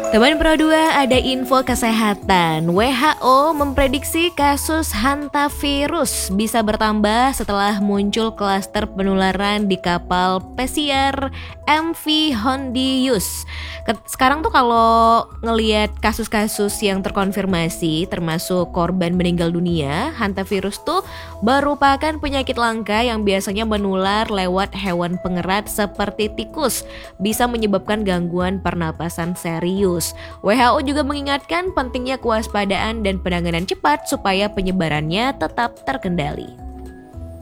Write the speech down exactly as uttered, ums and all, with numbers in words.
Teman Pro dua, ada info kesehatan. W H O memprediksi kasus hantavirus bisa bertambah setelah muncul klaster penularan di kapal pesiar M V Hondius. Sekarang tuh kalau ngelihat kasus-kasus yang terkonfirmasi termasuk korban meninggal dunia, hantavirus tuh merupakan penyakit langka yang biasanya menular lewat hewan pengerat seperti tikus, bisa menyebabkan gangguan pernapasan serius. W H O juga mengingatkan pentingnya kewaspadaan dan penanganan cepat supaya penyebarannya tetap terkendali.